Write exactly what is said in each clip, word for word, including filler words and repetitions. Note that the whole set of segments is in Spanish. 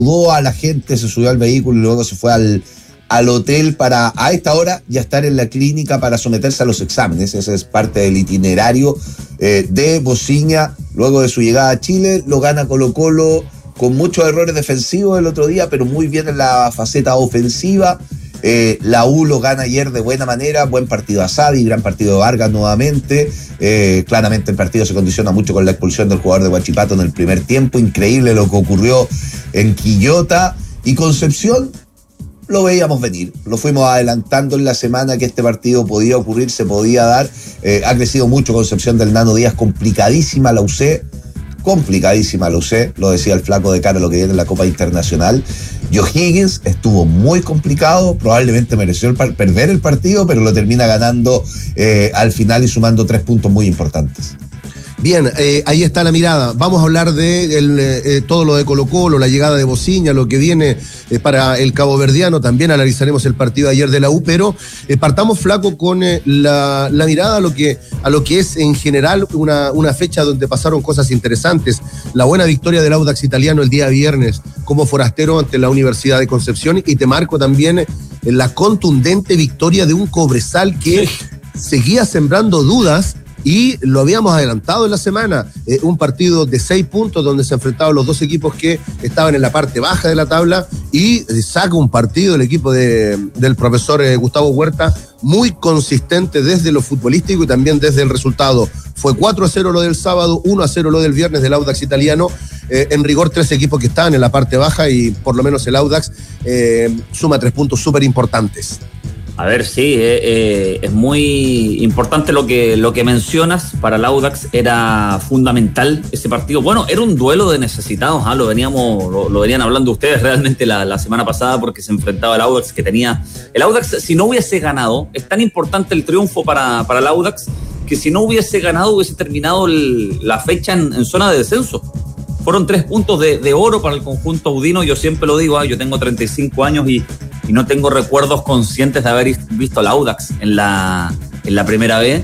saludó a la gente, se subió al vehículo y luego se fue al, al hotel para a esta hora ya estar en la clínica para someterse a los exámenes. Ese es parte del itinerario eh, de Bociña luego de su llegada a Chile. Lo gana Colo-Colo con muchos errores defensivos el otro día, pero muy bien en la faceta ofensiva. Eh, la U lo gana ayer de buena manera, buen partido a Sadi, gran partido de Vargas nuevamente. Eh, claramente el partido se condiciona mucho con la expulsión del jugador de Huachipato en el primer tiempo. Increíble lo que ocurrió en Quillota. Y Concepción lo veíamos venir, lo fuimos adelantando en la semana que este partido podía ocurrir, se podía dar. Eh, ha crecido mucho Concepción del Nano Díaz, complicadísima la U C. Complicadísima lo sé, lo decía el flaco de cara a lo que viene en la Copa Internacional. Y O'Higgins estuvo muy complicado, probablemente mereció el par- perder el partido, pero lo termina ganando eh, al final y sumando tres puntos muy importantes. Bien, eh, ahí está la mirada. Vamos a hablar de el, eh, todo lo de Colo-Colo, la llegada de Bociña, lo que viene eh, para el caboverdiano. También analizaremos el partido de ayer de la U, pero eh, partamos, Flaco, con eh, la, la mirada a lo que a lo que es en general una, una fecha donde pasaron cosas interesantes. La buena victoria del Audax Italiano el día viernes como forastero ante la Universidad de Concepción, y te marco también eh, la contundente victoria de un Cobresal que sí. seguía sembrando dudas. Y lo habíamos adelantado en la semana, eh, un partido de seis puntos donde se enfrentaban los dos equipos que estaban en la parte baja de la tabla, y eh, saca un partido el equipo de, del profesor eh, Gustavo Huerta muy consistente desde lo futbolístico y también desde el resultado. Fue cuatro a cero lo del sábado, uno a cero lo del viernes del Audax Italiano. Eh, en rigor, tres equipos que estaban en la parte baja y por lo menos el Audax eh, suma tres puntos súper importantes. A ver, sí, eh, eh, es muy importante lo que, lo que mencionas. Para el Audax era fundamental ese partido. Bueno, era un duelo de necesitados, ¿eh? lo veníamos, lo, lo venían hablando ustedes realmente la, la semana pasada, porque se enfrentaba el Audax que tenía... El Audax, si no hubiese ganado, es tan importante el triunfo para, para el Audax, que si no hubiese ganado hubiese terminado el, la fecha en, en zona de descenso. Fueron tres puntos de, de oro para el conjunto audino. Yo siempre lo digo, ¿eh? yo tengo treinta y cinco años y... y no tengo recuerdos conscientes de haber visto al Audax en la, en la primera B,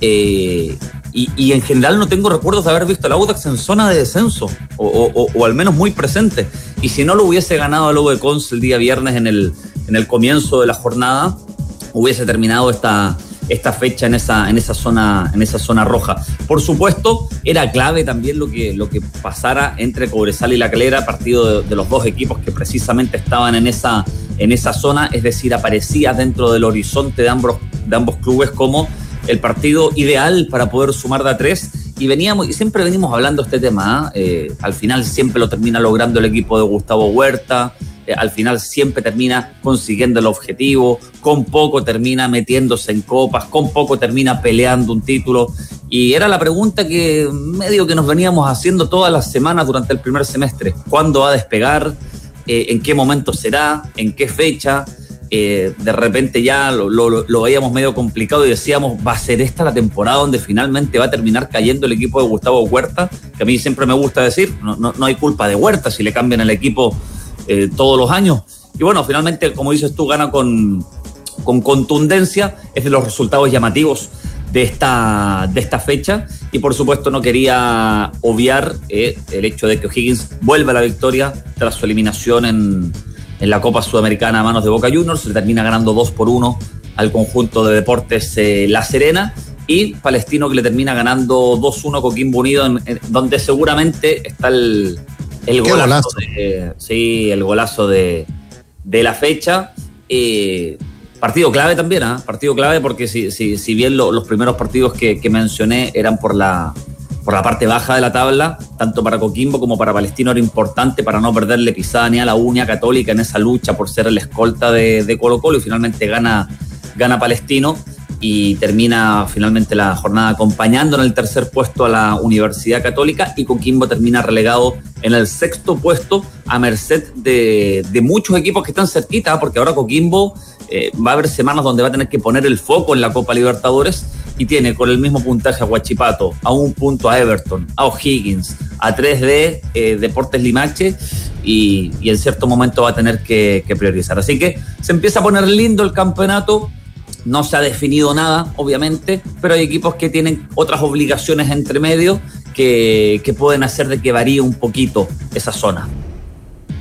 eh, y, y en general no tengo recuerdos de haber visto al Audax en zona de descenso, o, o, o al menos muy presente, y si no lo hubiese ganado el U de Cons el día viernes en el, en el comienzo de la jornada, hubiese terminado esta... esta fecha en esa, en esa zona, en esa zona roja. Por supuesto, era clave también lo que, lo que pasara entre Cobresal y La Calera, partido de, de los dos equipos que precisamente estaban en esa, en esa zona, es decir, aparecía dentro del horizonte de ambos, de ambos clubes como el partido ideal para poder sumar de a tres. Y veníamos, y siempre venimos hablando de este tema, ¿eh? Eh, al final siempre lo termina logrando el equipo de Gustavo Huerta. Eh, al final siempre termina consiguiendo el objetivo, con poco termina metiéndose en copas, con poco termina peleando un título, y era la pregunta que medio que nos veníamos haciendo todas las semanas durante el primer semestre: ¿cuándo va a despegar? Eh, ¿en qué momento será? ¿En qué fecha? Eh, de repente ya lo, lo, lo veíamos medio complicado y decíamos, ¿va a ser esta la temporada donde finalmente va a terminar cayendo el equipo de Gustavo Huerta? Que a mí siempre me gusta decir, no, no, no hay culpa de Huerta si le cambian el equipo Eh, todos los años. Y bueno, finalmente, como dices tú, gana con, con contundencia. Es de los resultados llamativos de esta, de esta fecha. Y por supuesto no quería obviar eh, el hecho de que O'Higgins vuelve a la victoria tras su eliminación en, en la Copa Sudamericana a manos de Boca Juniors. Le termina ganando dos por uno al conjunto de Deportes eh, La Serena. Y Palestino, que le termina ganando dos uno a Coquimbo Unido, en, en, donde seguramente está el... El golazo, golazo. De, sí, el golazo de, de la fecha. Eh, partido clave también, ¿eh? Partido clave porque si, si, si bien lo, los primeros partidos que, que mencioné eran por la, por la parte baja de la tabla, tanto para Coquimbo como para Palestino era importante para no perderle pisada ni a la Unia Católica en esa lucha por ser el escolta de, de Colo-Colo, y finalmente gana, gana Palestino. Y termina finalmente la jornada acompañando en el tercer puesto a la Universidad Católica, y Coquimbo termina relegado en el sexto puesto a merced de, de muchos equipos que están cerquita, porque ahora Coquimbo eh, va a haber semanas donde va a tener que poner el foco en la Copa Libertadores, y tiene con el mismo puntaje a Huachipato, a un punto a Everton, a O'Higgins, a tres de eh, Deportes Limache, y, y en cierto momento va a tener que, que priorizar. Así que se empieza a poner lindo el campeonato. No se ha definido nada, obviamente, pero hay equipos que tienen otras obligaciones entre medio que, que pueden hacer de que varíe un poquito esa zona.